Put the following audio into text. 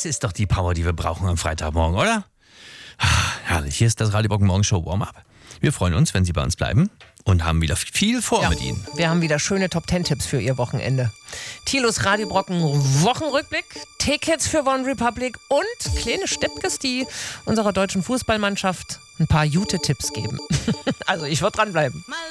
Das ist doch die Power, die wir brauchen am Freitagmorgen, oder? Herrlich, hier ist das Radio Brocken Morgenshow Warm-Up. Wir freuen uns, wenn Sie bei uns bleiben und haben wieder viel vor mit Ihnen. Wir haben wieder schöne Top-10-Tipps für Ihr Wochenende. Thilos Radio Brocken Wochenrückblick, Tickets für One Republic und kleine Steppkes, die unserer deutschen Fußballmannschaft ein paar Jute-Tipps geben. Also ich würde dranbleiben.